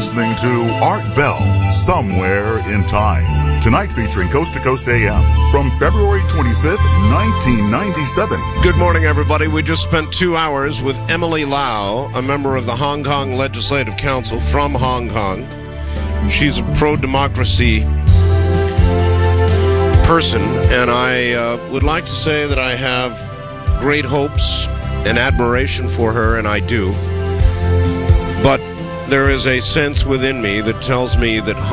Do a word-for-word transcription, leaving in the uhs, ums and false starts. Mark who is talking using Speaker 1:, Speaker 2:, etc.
Speaker 1: listening to Art Bell, Somewhere in Time. Tonight featuring Coast to Coast A M from February twenty-fifth, nineteen ninety-seven.
Speaker 2: Good morning, everybody. We just spent two hours with Emily Lau, a member of the Hong Kong Legislative Council from Hong Kong. She's a pro-democracy person, and I uh, would like to say that I have great hopes and admiration for her, and I do. But there is a sense within me that tells me that